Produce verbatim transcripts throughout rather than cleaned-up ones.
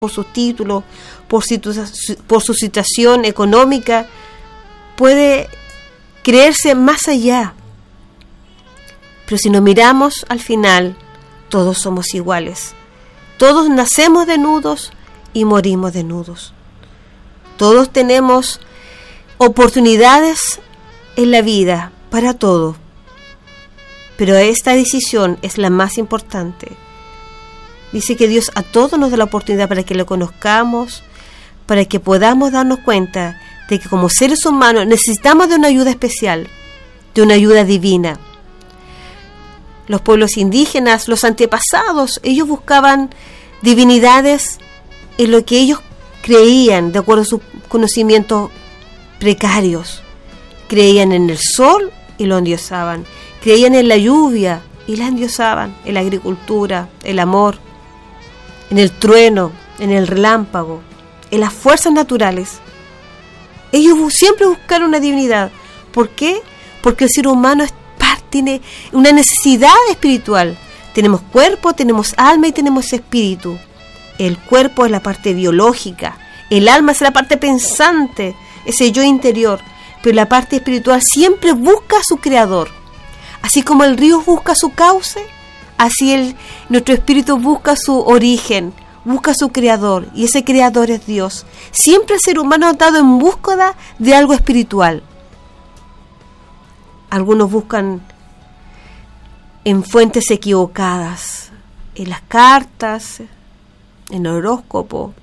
por sus títulos, por, situ- por su situación económica, puede creerse más allá. Pero si nos miramos al final, todos somos iguales. Todos nacemos desnudos y morimos desnudos. Todos tenemos oportunidades en la vida para todo. Pero esta decisión es la más importante. Dice que Dios a todos nos da la oportunidad para que lo conozcamos, para que podamos darnos cuenta de que como seres humanos necesitamos de una ayuda especial, de una ayuda divina. Los pueblos indígenas, los antepasados, ellos buscaban divinidades en lo que ellos creían, de acuerdo a sus conocimientos precarios. Creían en el sol y lo endiosaban. Creían en la lluvia y la endiosaban, en la agricultura, el amor, en el trueno, en el relámpago, en las fuerzas naturales. Ellos siempre buscaron una divinidad. ¿Por qué? Porque el ser humano es parte, tiene una necesidad espiritual. Tenemos cuerpo, tenemos alma y tenemos espíritu. El cuerpo es la parte biológica, el alma es la parte pensante, ese yo interior, pero la parte espiritual siempre busca a su creador. Así como el río busca su cauce, así el, nuestro espíritu busca su origen, busca su creador, y ese creador es Dios. Siempre el ser humano ha estado en búsqueda de algo espiritual. Algunos buscan en fuentes equivocadas, en las cartas, en el horóscopo,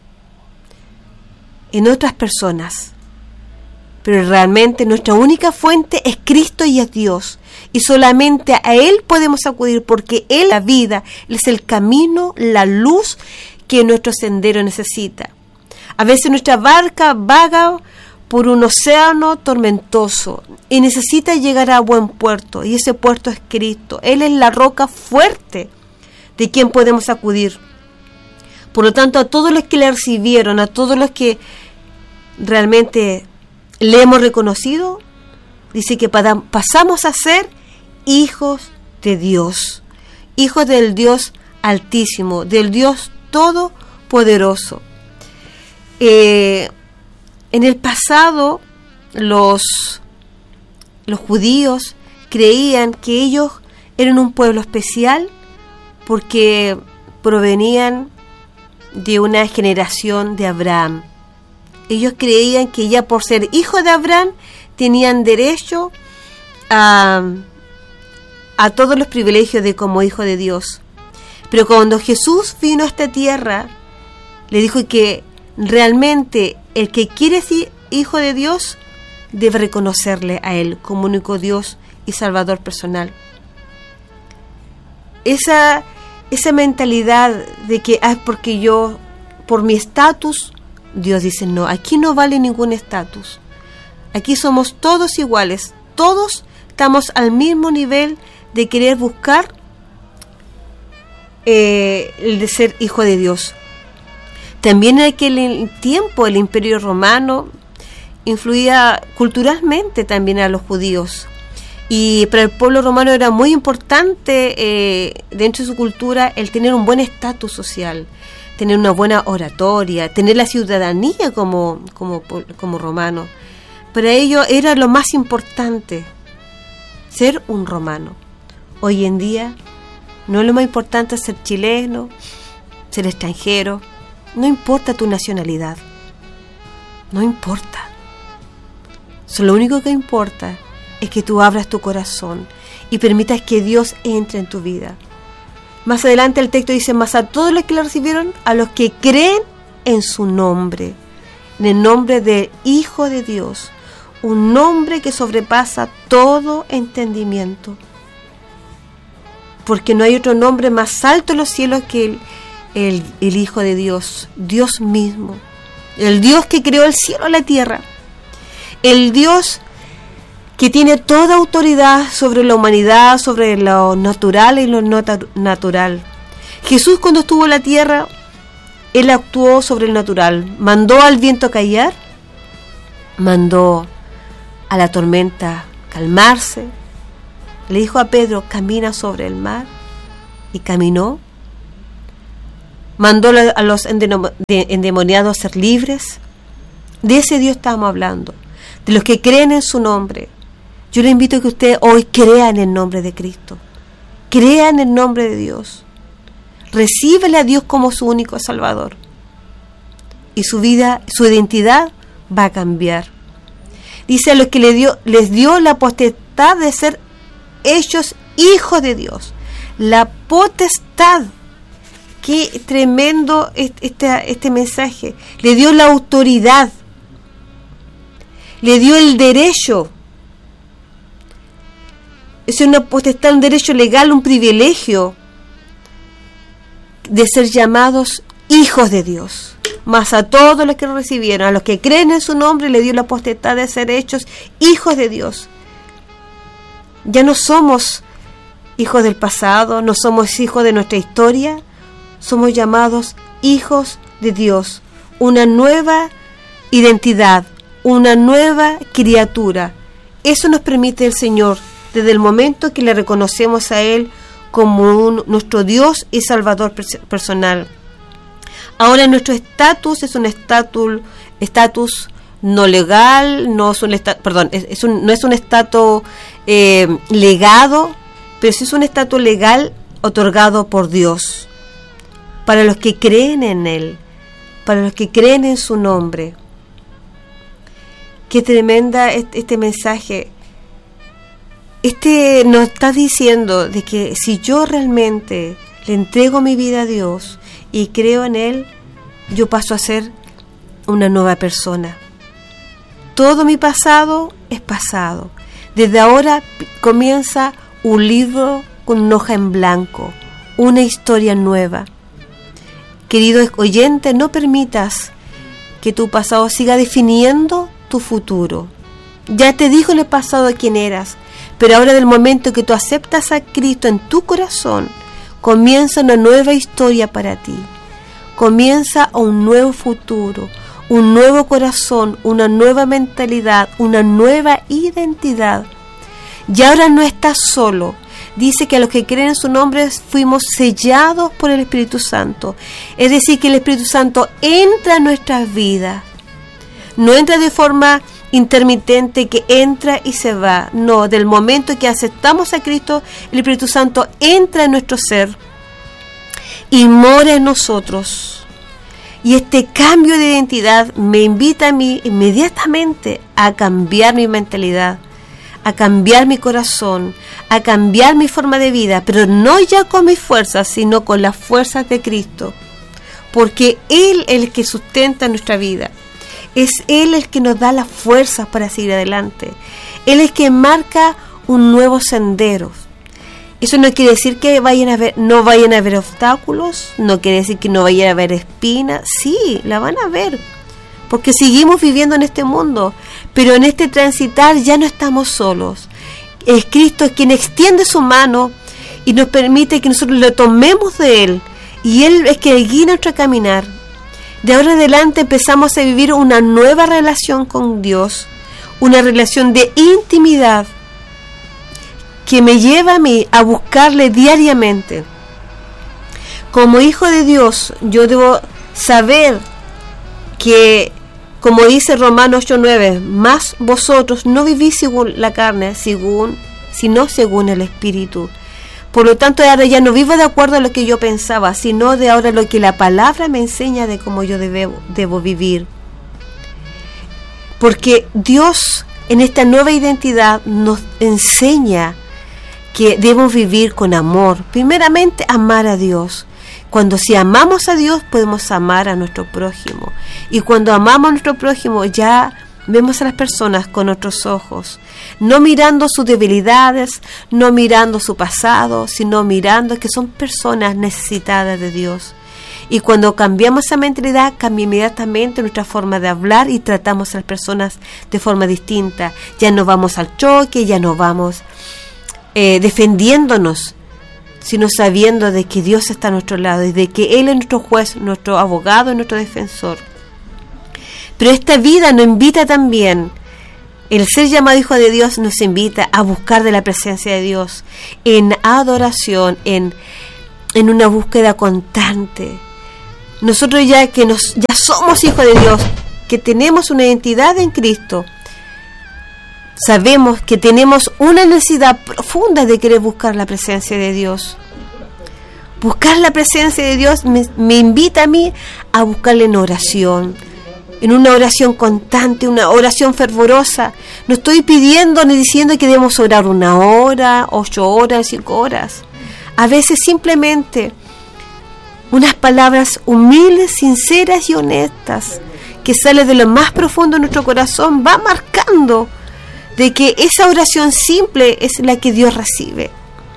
en otras personas. Pero realmente nuestra única fuente es Cristo y es Dios. Y solamente a Él podemos acudir porque Él es la vida, Él es el camino, la luz que nuestro sendero necesita. A veces nuestra barca vaga por un océano tormentoso y necesita llegar a buen puerto. Y ese puerto es Cristo. Él es la roca fuerte de quien podemos acudir. Por lo tanto, a todos los que le recibieron, a todos los que realmente le hemos reconocido, dice que pasamos a ser hijos de Dios, hijos del Dios Altísimo, del Dios Todopoderoso. Eh, en el pasado, los, los judíos creían que ellos eran un pueblo especial porque provenían de una generación de Abraham. Ellos creían que ya por ser hijos de Abraham tenían derecho a, a todos los privilegios de como hijo de Dios. Pero cuando Jesús vino a esta tierra, le dijo que realmente el que quiere ser hijo de Dios debe reconocerle a Él como único Dios y Salvador personal. Esa, esa mentalidad de que ah, porque yo, por mi estatus, Dios dice, no, aquí no vale ningún estatus. Aquí somos todos iguales. Todos estamos al mismo nivel de querer buscar eh, el de ser hijo de Dios. También en aquel tiempo el Imperio Romano influía culturalmente también a los judíos. Y para el pueblo romano era muy importante eh, dentro de su cultura el tener un buen estatus social, tener una buena oratoria, tener la ciudadanía como, como, como romano. Para ellos era lo más importante, ser un romano. Hoy en día no es lo más importante ser chileno, ser extranjero, no importa tu nacionalidad, no importa. So, lo único que importa es que tú abras tu corazón y permitas que Dios entre en tu vida. Más adelante el texto dice, más a todos los que le recibieron, a los que creen en su nombre, en el nombre del Hijo de Dios, un nombre que sobrepasa todo entendimiento. Porque no hay otro nombre más alto en los cielos que el, el, el Hijo de Dios, Dios mismo, el Dios que creó el cielo y la tierra, el Dios que tiene toda autoridad sobre la humanidad, sobre lo natural y lo no natural. Jesús, cuando estuvo en la tierra, Él actuó sobre el natural. Mandó al viento a callar, mandó a la tormenta calmarse, le dijo a Pedro, camina sobre el mar, y caminó. mandó a los endemoniados a ser libres. De ese Dios estamos hablando, de los que creen en su nombre. Yo le invito a que ustedes hoy crean en el nombre de Cristo, crean en el nombre de Dios, recíbele a Dios como su único Salvador, y su vida, su identidad va a cambiar. Dice a los que le dio, les dio la potestad de ser hechos hijos de Dios. La potestad. Qué tremendo este, este mensaje. Le dio la autoridad. Le dio el derecho. Es una potestad, un derecho legal, un privilegio de ser llamados hijos de Dios. Mas a todos los que lo recibieron, a los que creen en su nombre, le dio la potestad de ser hechos hijos de Dios. Ya no somos hijos del pasado, no somos hijos de nuestra historia, somos llamados hijos de Dios, una nueva identidad, una nueva criatura. Eso nos permite el Señor desde el momento que le reconocemos a Él como un, nuestro Dios y Salvador personal. Ahora nuestro estatus es un estatus estatus no legal, no es un estatus, perdón, es, es un, no es un estatus eh, legado, pero sí es un estatus legal otorgado por Dios para los que creen en Él, para los que creen en su nombre. Qué tremenda este, este mensaje. Este nos está diciendo de que si yo realmente le entrego mi vida a Dios y creo en Él, yo paso a ser una nueva persona. Todo mi pasado es pasado. Desde ahora comienza un libro con una hoja en blanco, una historia nueva. Querido oyente, no permitas que tu pasado siga definiendo tu futuro. Ya te dijo en el pasado quién eras, pero ahora del momento que tú aceptas a Cristo en tu corazón, comienza una nueva historia para ti. Comienza un nuevo futuro, un nuevo corazón, una nueva mentalidad, una nueva identidad. Y ahora no estás solo. Dice que a los que creen en su nombre fuimos sellados por el Espíritu Santo. Es decir, que el Espíritu Santo entra en nuestras vidas. No entra de forma intermitente que entra y se va. No, del momento que aceptamos a Cristo, el Espíritu Santo entra en nuestro ser y mora en nosotros. Y este cambio de identidad me invita a mí inmediatamente a cambiar mi mentalidad, a cambiar mi corazón, a cambiar mi forma de vida, pero no ya con mis fuerzas, sino con las fuerzas de Cristo, porque Él es el que sustenta nuestra vida, es Él el que nos da las fuerzas para seguir adelante, Él es el que marca un nuevo sendero. Eso no quiere decir que vayan a haber, no vayan a haber obstáculos, no quiere decir que no vayan a haber espinas, sí, la van a ver, porque seguimos viviendo en este mundo, pero en este transitar ya no estamos solos. Es Cristo quien extiende su mano y nos permite que nosotros lo tomemos de Él, y Él es quien guía nuestro caminar. De ahora en adelante empezamos a vivir una nueva relación con Dios, una relación de intimidad que me lleva a mí a buscarle diariamente. Como hijo de Dios, yo debo saber que, como dice Romanos ocho nueve, más vosotros no vivís según la carne, según, sino según el Espíritu. Por lo tanto, ahora ya no vivo de acuerdo a lo que yo pensaba, sino de ahora lo que la palabra me enseña de cómo yo debo, debo vivir. Porque Dios, en esta nueva identidad, nos enseña que debemos vivir con amor. Primeramente, amar a Dios. Cuando si amamos a Dios, podemos amar a nuestro prójimo. Y cuando amamos a nuestro prójimo, ya vemos a las personas con otros ojos. No mirando sus debilidades, no mirando su pasado, sino mirando que son personas necesitadas de Dios. Y cuando cambiamos esa mentalidad, cambia inmediatamente nuestra forma de hablar y tratamos a las personas de forma distinta. Ya no vamos al choque, ya no vamos Eh, defendiéndonos, sino sabiendo de que Dios está a nuestro lado y de que Él es nuestro juez, nuestro abogado y nuestro defensor. Pero esta vida nos invita también, el ser llamado hijo de Dios nos invita a buscar de la presencia de Dios en adoración, en, en una búsqueda constante nosotros ya que nos ya somos hijos de Dios, que tenemos una identidad en Cristo, sabemos que tenemos una necesidad profunda de querer buscar la presencia de Dios. Buscar la presencia de Dios me, me invita a mí a buscarle en oración, en una oración constante, una oración fervorosa. No estoy pidiendo ni diciendo que debemos orar una hora, ocho horas, cinco horas. A veces simplemente unas palabras humildes, sinceras y honestas que salen de lo más profundo de nuestro corazón va marcando de que esa oración simple es la que Dios recibe.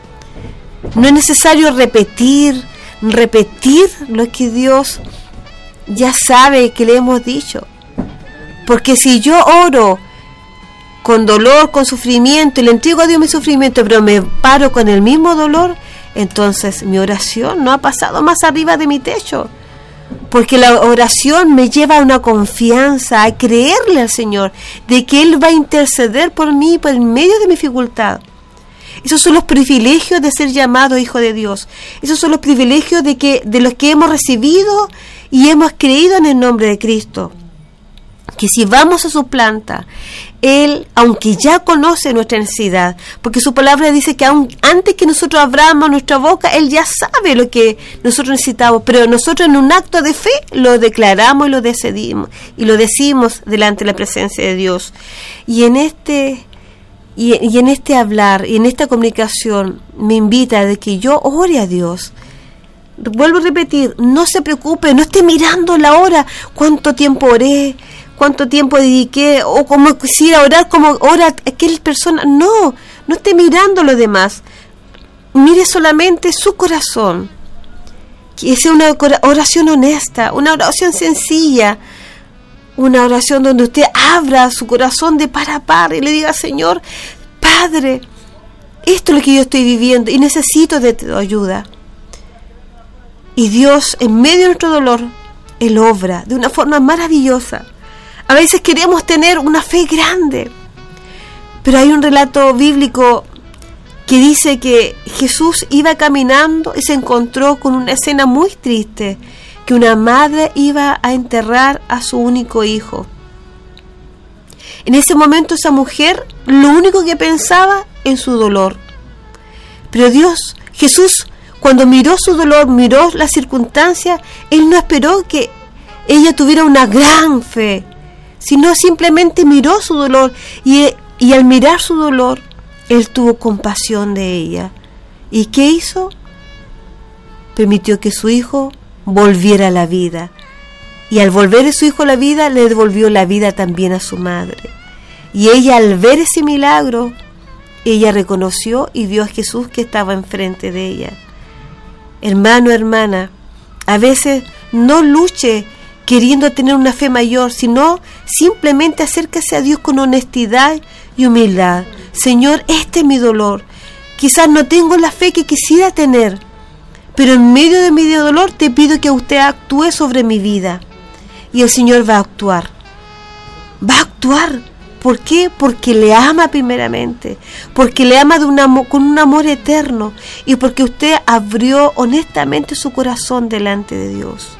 No es necesario repetir, repetir lo que Dios ya sabe que le hemos dicho. Porque si yo oro con dolor, con sufrimiento, y le entrego a Dios mi sufrimiento, pero me paro con el mismo dolor, entonces mi oración no ha pasado más arriba de mi techo. Porque la oración me lleva a una confianza, a creerle al Señor, de que Él va a interceder por mí por el medio de mi dificultad. Esos son los privilegios de ser llamado hijo de Dios. Esos son los privilegios de que de los que hemos recibido y hemos creído en el nombre de Cristo. Que si vamos a su planta, Él, aunque ya conoce nuestra necesidad, porque su palabra dice que aun antes que nosotros abramos nuestra boca, Él ya sabe lo que nosotros necesitamos, pero nosotros en un acto de fe lo declaramos y lo decidimos y lo decimos delante de la presencia de Dios. Y en este y, y en este hablar y en esta comunicación me invita a que yo ore a Dios. Vuelvo a repetir, no se preocupe, no esté mirando la hora, cuánto tiempo oré, cuánto tiempo dediqué, o como quisiera orar, como ora aquella persona. No, no esté mirando lo demás. Mire solamente su corazón. Que sea una oración honesta, una oración sencilla, una oración donde usted abra su corazón de par a par y le diga: Señor, Padre, esto es lo que yo estoy viviendo y necesito de tu ayuda. Y Dios, en medio de nuestro dolor, Él obra de una forma maravillosa. A veces queremos tener una fe grande, pero hay un relato bíblico que dice que Jesús iba caminando y se encontró con una escena muy triste, que una madre iba a enterrar a su único hijo. En ese momento esa mujer lo único que pensaba en su dolor. Pero Dios, Jesús, cuando miró su dolor, miró las circunstancias, Él no esperó que ella tuviera una gran fe, sino simplemente miró su dolor y, y al mirar su dolor, Él tuvo compasión de ella. ¿Y qué hizo? Permitió que su hijo volviera a la vida. Y al volver a su hijo a la vida, le devolvió la vida también a su madre. Y ella, al ver ese milagro, ella reconoció y vio a Jesús que estaba enfrente de ella. Hermano, hermana, a veces no luche queriendo tener una fe mayor, sino simplemente acérquese a Dios con honestidad y humildad. Señor, este es mi dolor. Quizás no tengo la fe que quisiera tener, pero en medio de mi dolor te pido que usted actúe sobre mi vida. Y el Señor va a actuar. Va a actuar. ¿Por qué? Porque le ama primeramente, porque le ama de un amor, con un amor eterno, y porque usted abrió honestamente su corazón delante de Dios.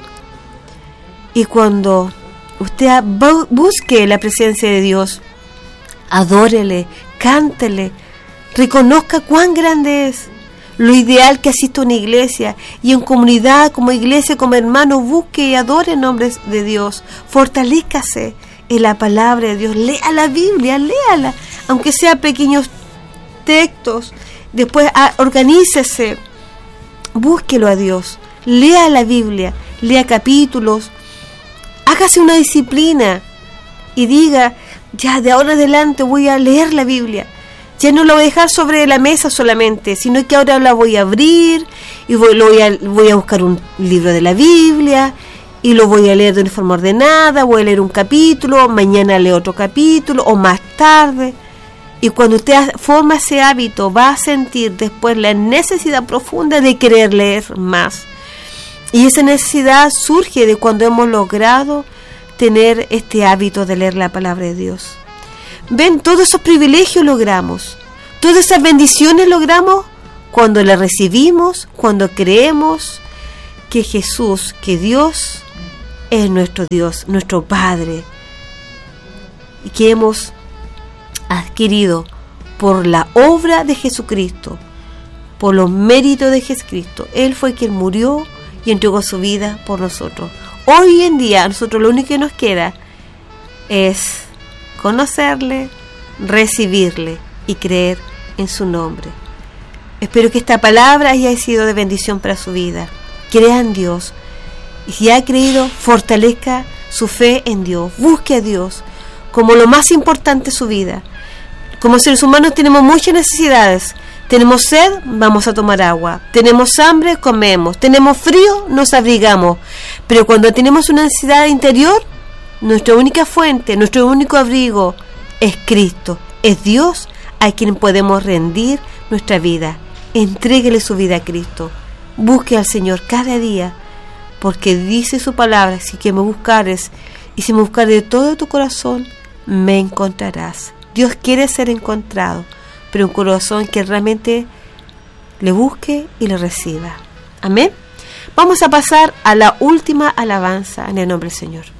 Y cuando usted busque la presencia de Dios, adórele, cántele, reconozca cuán grande es. Lo ideal que asista a una iglesia y en comunidad, como iglesia, como hermano, busque y adore en nombre de Dios. Fortalízcase en la palabra de Dios. Lea la Biblia, léala, aunque sea pequeños textos. Después ah, organícese, búsquelo a Dios. Lea la Biblia, lea capítulos. Hágase una disciplina y diga: ya de ahora en adelante voy a leer la Biblia. Ya no lo voy a dejar sobre la mesa solamente, sino que ahora la voy a abrir y voy, lo voy, a, voy a buscar un libro de la Biblia y lo voy a leer de una forma ordenada. Voy a leer un capítulo, mañana leo otro capítulo o más tarde. Y cuando usted forma ese hábito, va a sentir después la necesidad profunda de querer leer más. Y esa necesidad surge de cuando hemos logrado tener este hábito de leer la palabra de Dios. Ven, todos esos privilegios logramos, todas esas bendiciones logramos cuando las recibimos, cuando creemos que Jesús, que Dios es nuestro Dios, nuestro Padre, y que hemos adquirido por la obra de Jesucristo, por los méritos de Jesucristo. Él fue quien murió y entregó su vida por nosotros. Hoy en día, a nosotros lo único que nos queda es conocerle, recibirle y creer en su nombre. Espero que esta palabra haya sido de bendición para su vida. Crea en Dios, y si ha creído, fortalezca su fe en Dios. Busque a Dios como lo más importante de su vida. Como seres humanos tenemos muchas necesidades. Tenemos sed, vamos a tomar agua. Tenemos hambre, comemos. Tenemos frío, nos abrigamos. Pero cuando tenemos una necesidad interior, nuestra única fuente, nuestro único abrigo es Cristo. Es Dios a quien podemos rendir nuestra vida. Entréguele su vida a Cristo. Busque al Señor cada día, porque dice su palabra: si que me buscares, y si me buscares de todo tu corazón, me encontrarás. Dios quiere ser encontrado, pero un corazón que realmente le busque y le reciba. Amén. Vamos a pasar a la última alabanza en el nombre del Señor.